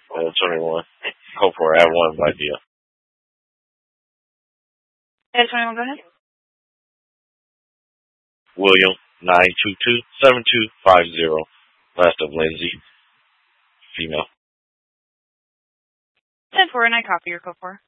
21. Hope for at one by deal. Ed 21, go ahead. William 922-7250. Last of Lindsay. Female. 10-4, and I copy your code 4.